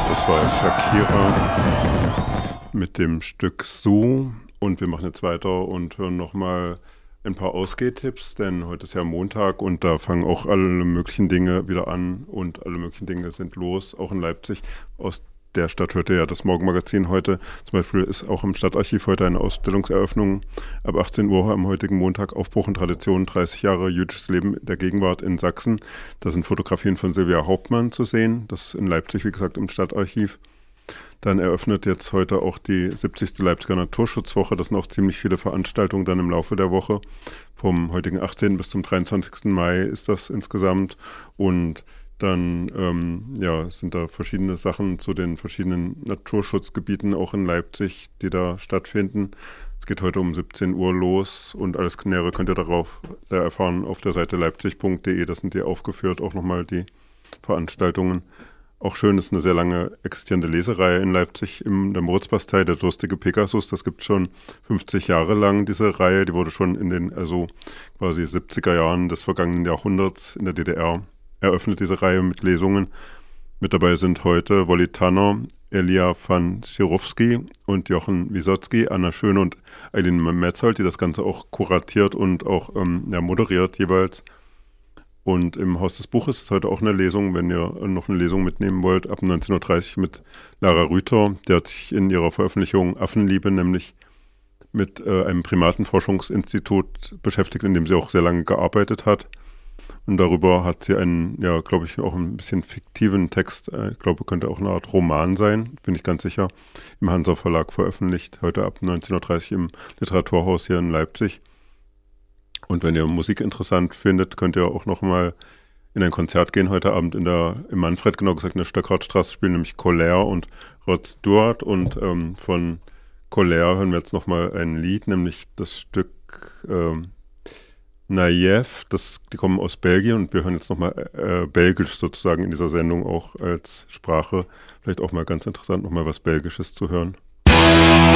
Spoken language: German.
Das war Shakira mit dem Stück So. Und wir machen jetzt weiter und hören nochmal ein paar Ausgehtipps, denn heute ist ja Montag und da fangen auch alle möglichen Dinge wieder an und alle möglichen Dinge sind los, auch in Leipzig. Aus der Stadt hört ihr ja das Morgenmagazin heute. Zum Beispiel ist auch im Stadtarchiv heute eine Ausstellungseröffnung ab 18 Uhr am heutigen Montag. Aufbruch und Tradition, 30 Jahre jüdisches Leben der Gegenwart in Sachsen. Da sind Fotografien von Silvia Hauptmann zu sehen. Das ist in Leipzig, wie gesagt, im Stadtarchiv. Dann eröffnet jetzt heute auch die 70. Leipziger Naturschutzwoche. Das sind auch ziemlich viele Veranstaltungen dann im Laufe der Woche. Vom heutigen 18. bis zum 23. Mai ist das insgesamt. Und dann sind da verschiedene Sachen zu den verschiedenen Naturschutzgebieten auch in Leipzig, die da stattfinden. Es geht heute um 17 Uhr los und alles Nähere könnt ihr darauf erfahren auf der Seite leipzig.de. Das sind die aufgeführt, auch nochmal die Veranstaltungen. Auch schön ist eine sehr lange existierende Lesereihe in Leipzig in der Moritzbastei, der durstige Pegasus. Das gibt es schon 50 Jahre lang, diese Reihe. Die wurde schon in den quasi 70er Jahren des vergangenen Jahrhunderts in der DDR eröffnet, diese Reihe mit Lesungen. Mit dabei sind heute Wolli Tanner, Elia van Schirowski und Jochen Wisotzki, Anna Schöne und Eileen Metzold, die das Ganze auch kuratiert und auch moderiert jeweils. Und im Haus des Buches ist heute auch eine Lesung, wenn ihr noch eine Lesung mitnehmen wollt, ab 19.30 Uhr mit Lara Rüther. Der hat sich in ihrer Veröffentlichung Affenliebe nämlich mit einem Primatenforschungsinstitut beschäftigt, in dem sie auch sehr lange gearbeitet hat. Und darüber hat sie einen, glaube ich, auch ein bisschen fiktiven Text, ich glaube, könnte auch eine Art Roman sein, bin ich ganz sicher, im Hansa Verlag veröffentlicht, heute ab 19.30 Uhr im Literaturhaus hier in Leipzig. Und wenn ihr Musik interessant findet, könnt ihr auch nochmal in ein Konzert gehen heute Abend im Manfred, genau gesagt in der Stöckartstraße, spielen nämlich Colère und Rod Stewart. Und von Colère hören wir jetzt nochmal ein Lied, nämlich das Stück Naiv, die kommen aus Belgien und wir hören jetzt nochmal Belgisch sozusagen in dieser Sendung auch als Sprache. Vielleicht auch mal ganz interessant, nochmal was Belgisches zu hören.